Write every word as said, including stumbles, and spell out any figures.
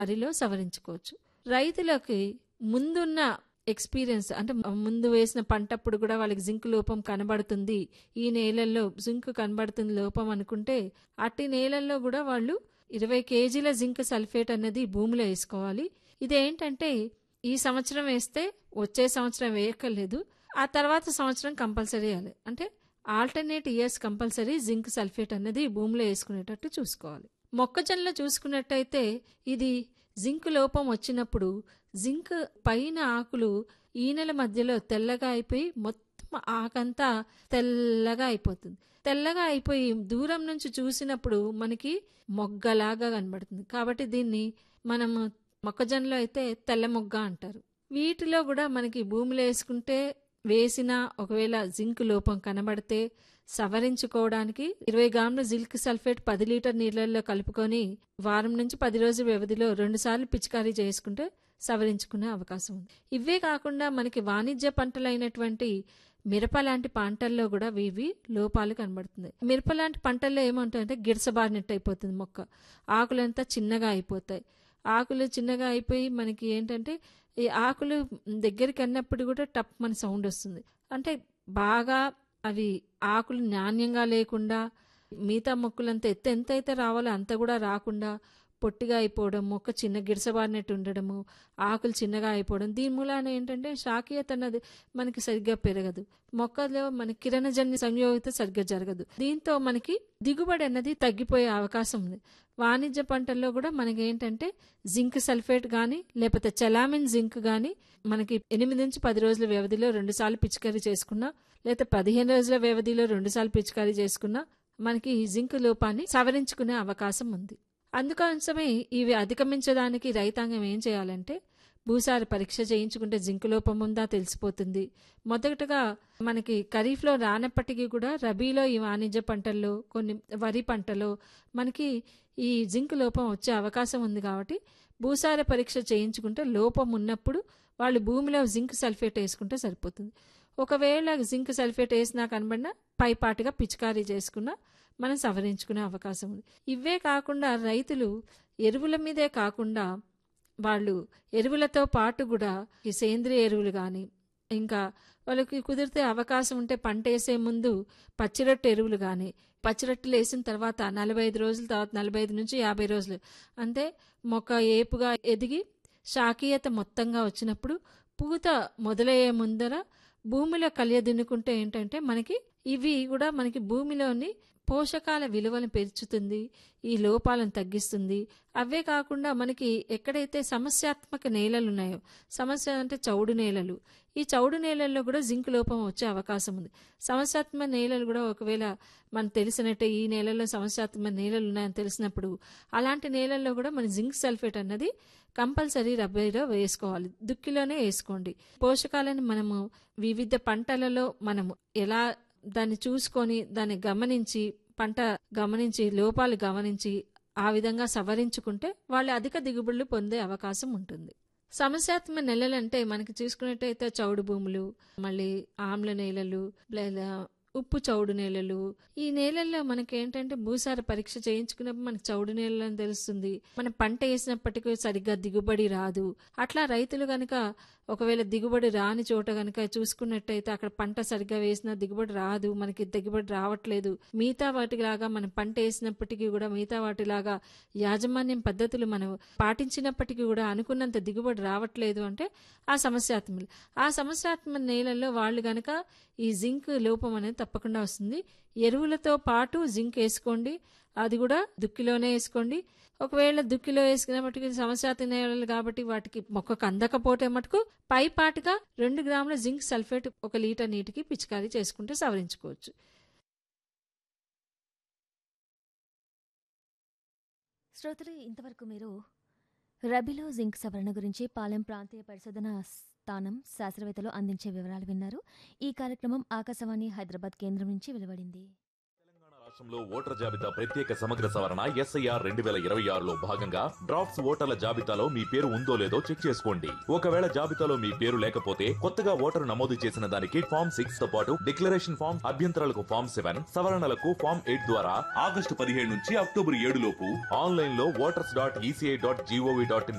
వరిలో సవరించుకోవచ్చు. రైతులకి ముందున్న ఎక్స్‌పీరియన్స్ అంటే ముందు వేసిన పంటప్పుడు కూడా వాళ్ళకి జింక్ లోపం కనబడుతుంది. ఈ నేలల్లో జింక్ కనబడుతుంది లోపం అనుకుంటే, అట్టి నేలల్లో గూడా వాళ్ళు ఇరవై కేజీల జింక్ సల్ఫేట్ అనేది భూమిలో ఏసుకోవాలి. ఇదేంటంటే ఈ సంవత్సరం వేస్తే వచ్చే సంవత్సరం వేయక్కర్లేదు. ఆ తర్వాత సంవత్సరం కంపల్సరీ ఎయాలి. అంటే alternate years compulsory zinc sulphate అనేది భూమిలో ఏసుకునేటట్టు చూసుకోవాలి. మొక్కజొన్నలో చూసుకున్నట్టయితే ఇది జింక్ లోపం వచ్చినప్పుడు జింక్ పైన ఆకులు ఈనెల మధ్యలో తెల్లగా అయిపోయి మొత్తం ఆకంతా తెల్లగా అయిపోతుంది. తెల్లగా అయిపోయి దూరం నుంచి చూసినప్పుడు మనకి మొగ్గలాగా కనబడుతుంది. కాబట్టి దీన్ని మనము మొక్కజొన్నలో అయితే తెల్ల మొగ్గ అంటారు. వీటిలో కూడా మనకి భూమిలో వేసుకుంటే వేసిన ఒకవేళ జింక్ లోపం కనబడితే సవరించుకోవడానికి ఇరవై గ్రాముల జింక్ సల్ఫేట్ పది లీటర్ నీళ్ళల్లో కలుపుకొని వారం నుంచి పది రోజుల వ్యవధిలో రెండు సార్లు పిచికారీ చేసుకుంటే సవరించుకునే అవకాశం ఉంది. ఇవే కాకుండా మనకి వాణిజ్య పంటలైనటువంటి మిరప లాంటి పంటల్లో కూడా ఇవి లోపాలు కనబడుతుంది. మిరప లాంటి పంటల్లో ఏమంటాయంటే గిడసబారినట్టు అయిపోతుంది మొక్క. ఆకులంతా చిన్నగా అయిపోతాయి. ఆకులు చిన్నగా అయిపోయి మనకి ఏంటంటే ఈ ఆకులు దగ్గరికి అన్నప్పుడు కూడా టప్ మన సౌండ్ వస్తుంది. అంటే బాగా అవి ఆకులు నాణ్యంగా లేకుండా మిగతా మొక్కలంతా ఎత్తు ఎంతైతే రావాలో అంత కూడా రాకుండా పొట్టిగా అయిపోవడం, మొక్క చిన్న గిడసబారినట్టు ఉండడము, ఆకులు చిన్నగా అయిపోవడం. దీని మూలాన ఏంటంటే శాఖీయత అన్నది మనకి సరిగ్గా పెరగదు. మొక్కలో మన కిరణజన్య సంయోగిత సరిగ్గా జరగదు. దీంతో మనకి దిగుబడి అన్నది తగ్గిపోయే అవకాశం ఉంది. వాణిజ్య పంటల్లో కూడా మనకి ఏంటంటే జింక్ సల్ఫేట్ కానీ లేకపోతే చెలామిన్ జింక్ కానీ మనకి ఎనిమిది నుంచి పది రోజుల వ్యవధిలో రెండు సార్లు పిచికారీ చేసుకున్నా లేకపోతే పదిహేను రోజుల వ్యవధిలో రెండు సార్లు పిచికారీ చేసుకున్నా మనకి జింక్ లోపాన్ని సవరించుకునే అవకాశం ఉంది. అందుకోసమే ఇవి అధిగమించడానికి రైతాంగం ఏం చేయాలంటే భూసార పరీక్ష చేయించుకుంటే జింక్ లోపం ఉందా తెలిసిపోతుంది. మొదటగా మనకి ఖరీఫ్లో రానప్పటికీ కూడా రబీలో ఈ వాణిజ్య పంటల్లో కొన్ని వరి పంటలో మనకి ఈ జింక్ లోపం వచ్చే అవకాశం ఉంది. కాబట్టి భూసార పరీక్ష చేయించుకుంటే లోపం ఉన్నప్పుడు వాళ్ళు భూమిలో జింక్ సల్ఫేట్ వేసుకుంటే సరిపోతుంది. ఒకవేళ జింక్ సల్ఫేట్ వేసినా కనబడినా పైపాటిగా పిచికారీ చేసుకున్నా మనం సవరించుకునే అవకాశం ఉంది. ఇవే కాకుండా రైతులు ఎరువుల మీదే కాకుండా వాళ్ళు ఎరువులతో పాటు కూడా ఈ సేంద్రియ ఎరువులు కానీ ఇంకా వాళ్ళకి కుదిరితే అవకాశం ఉంటే పంట వేసే ముందు పచ్చిరొట్టు ఎరువులు కానీ పచ్చిరొట్టులు వేసిన తర్వాత నలభై ఐదు రోజుల తర్వాత నలభై ఐదు నుంచి యాభై రోజులు అంటే మొక్క ఏపుగా ఎదిగి శాఖీయత మొత్తంగా వచ్చినప్పుడు పూత మొదలయ్యే ముందర భూమిలో కలియ దున్నుకుంటే ఏంటంటే మనకి ఇవి కూడా మనకి భూమిలోని పోషకాల విలువను పెంచుతుంది, ఈ లోపాలను తగ్గిస్తుంది. అవే కాకుండా మనకి ఎక్కడైతే సమస్యాత్మక నేలలు ఉన్నాయో, సమస్య అంటే చౌడు నేలలు, ఈ చౌడు నేలల్లో కూడా జింక్ లోపం వచ్చే అవకాశం ఉంది. సమస్యాత్మక నేలలు కూడా ఒకవేళ మనకు తెలిసినట్టే ఈ నేలల్లో సమస్యాత్మక నేలలు ఉన్నాయని తెలిసినప్పుడు అలాంటి నేలల్లో కూడా మన జింక్ సల్ఫేట్ అన్నది కంపల్సరీ రబీలో వేసుకోవాలి. దుక్కిలోనే వేసుకోండి. పోషకాలను మనము వివిధ పంటలలో మనము ఎలా దాన్ని చూసుకొని దాన్ని గమనించి పంట గమనించి లోపాలు గమనించి ఆ విధంగా సవరించుకుంటే వాళ్ళు అధిక దిగుబడులు పొందే అవకాశం ఉంటుంది. సమస్యాత్మక నేలలంటే మనకి చూసుకున్నట్టయితే చౌడు భూములు, మళ్ళీ ఆమ్ల నేలలు, లేదా ఉప్పు చౌడు నేలలు. ఈ నేలల్లో మనకి ఏంటంటే భూసార పరీక్ష చేయించుకున్నప్పుడు మనకి చౌడు నేలని తెలుస్తుంది. మనం పంట వేసినప్పటికీ సరిగ్గా దిగుబడి రాదు. అట్లా రైతులు గనక ఒకవేళ దిగుబడి రాని చోట గనక చూసుకున్నట్టయితే అక్కడ పంట సరిగ్గా వేసినా దిగుబడి రాదు, మనకి దిగుబడి రావట్లేదు. మిగతా వాటిలాగా మనం పంట వేసినప్పటికీ కూడా మిగతా వాటిలాగా యాజమాన్యం పద్ధతులు మనం పాటించినప్పటికీ కూడా అనుకున్నంత దిగుబడి రావట్లేదు అంటే ఆ సమస్యాత్మక ఆ సమస్యాత్మక నేలల్లో వాళ్ళు గనక ఈ జింక్ లోపం అనేది తప్పకుండా వస్తుంది. ఎరువులతో పాటు జింక్ వేసుకోండి. అది కూడా దుక్కిలోనే వేసుకోండి. ఒకవేళ దుక్కిలో వేసుకున్నప్పటికీ సమస్యాత్మక నేలలు కాబట్టి వాటికి మొక్కకు అందకపోతే మటుకు పైపాటుగా రెండు గ్రాముల జింక్ సల్ఫేట్ ఒక లీటర్ నీటికి పిచికారీ చేసుకుంటే సవరించుకోవచ్చు. శ్రోతలు, ఇంతవరకు మీరు రబీలో జింక్ సవరణ గురించి పాలెం ప్రాంతీయ పరిశోధన స్థానం శాస్త్రవేత్తలు అందించే వివరాలు విన్నారు. ఈ కార్యక్రమం ఆకాశవాణి హైదరాబాద్ కేంద్రం నుంచి వెలువడింది. రాష్ట్రంలో ఓటర్ జాబితా ప్రత్యేక సమగ్ర సవరణ ఎస్ఐఆర్ రెండు వేల ఇరవై ఆరులో భాగంగా డ్రాఫ్ట్స్ ఓటర్ల జాబితాలో మీ పేరు ఉందో లేదో చెక్ చేసుకోండి. ఒకవేళ జాబితాలో మీ పేరు లేకపోతే కొత్తగా ఓటరు నమోదు చేసిన దానికి ఫామ్ సిక్స్ తో పాటు డిక్లరేషన్ ఫామ్, అభ్యంతరాలకు ఫామ్ సెవెన్, సవరణలకు ఫామ్ ఎయిట్ ద్వారా ఆగస్టు పదిహేడు నుంచి అక్టోబర్ ఏడు లోపు ఆన్లైన్ లో voters dot ECI dot GOV dot in